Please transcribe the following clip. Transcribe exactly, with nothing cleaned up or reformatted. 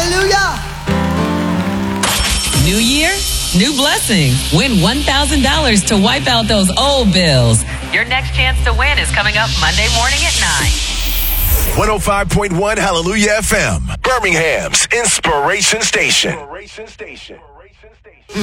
Hallelujah. New year, new blessings. Win one thousand dollars to wipe out those old bills. Your next chance to win is coming up Monday morning at nine. one oh five point one Hallelujah F M, Birmingham's Inspiration Station.